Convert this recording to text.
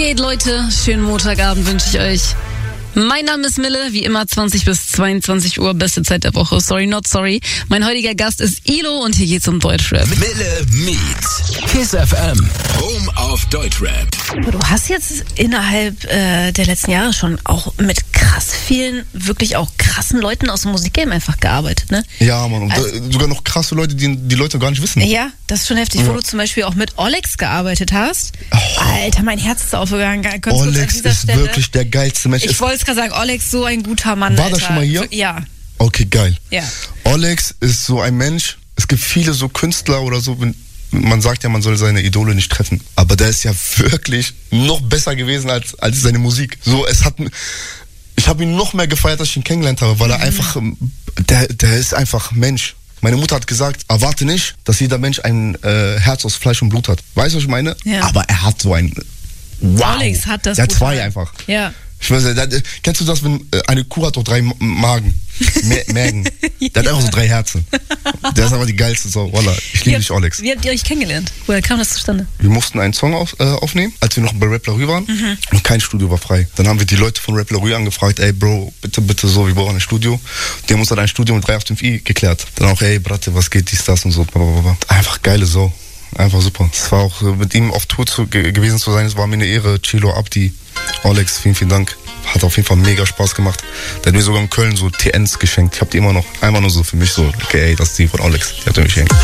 Hey Leute, schönen Montagabend wünsche ich euch. Mein Name ist Mille, wie immer 20 bis 22 Uhr, beste Zeit der Woche. Sorry, not sorry. Mein heutiger Gast ist Ilo und hier geht's um Deutschrap. Mille meets KISS FM, Home of Deutschrap. Du hast jetzt innerhalb der letzten Jahre schon auch mit krass vielen, wirklich auch krassen Leuten aus dem Musikgame einfach gearbeitet, ne? Ja, Mann, und sogar noch krasse Leute, die Leute gar nicht wissen. Ja, das ist schon heftig, wo du zum Beispiel auch mit Olex gearbeitet hast. Oh. Alter, mein Herz ist aufgegangen. Olex ist wirklich der geilste Mensch. Ich wollte es gerade sagen, Olex, so ein guter Mann, War Alter. das schon mal hier? Ja. Okay, geil. Ja. Olex ist so ein Mensch, es gibt viele so Künstler oder so, man sagt ja, man soll seine Idole nicht treffen. Aber der ist ja wirklich noch besser gewesen als seine Musik. So, ich habe ihn noch mehr gefeiert, als ich ihn kennengelernt habe, weil er einfach, der ist einfach Mensch. Meine Mutter hat gesagt, erwarte nicht, dass jeder Mensch ein Herz aus Fleisch und Blut hat. Weißt du, was ich meine? Ja. Aber er hat so ein, wow. Olex hat das. Der hat zwei einfach. Ja. Ich weiß nicht, kennst du das, wenn eine Kuh hat doch 3 Magen? Mägen. Der hat einfach so 3 Herzen. Der ist aber die geilste Sau. Wallah, ich liebe dich, Olex. Wie habt ihr euch kennengelernt? Woher kam das zustande? Wir mussten einen Song aufnehmen, als wir noch bei Rap La Rue waren. Und kein Studio war frei. Dann haben wir die Leute von Rap La Rue angefragt, ey Bro, bitte so, wir brauchen ein Studio. Die haben uns dann ein Studio mit 385i geklärt. Dann auch, ey Bratte, was geht, dies, das und so. Einfach geile Sau. Einfach super. Es war auch mit ihm auf Tour gewesen zu sein, es war mir eine Ehre. Chilo, Abdi, Olex, vielen Dank. Hat auf jeden Fall mega Spaß gemacht. Der hat mir sogar in Köln so TNs geschenkt. Ich hab die immer noch, einfach nur so für mich so, okay, ey, das ist die von Olex. Die hat er mir geschenkt.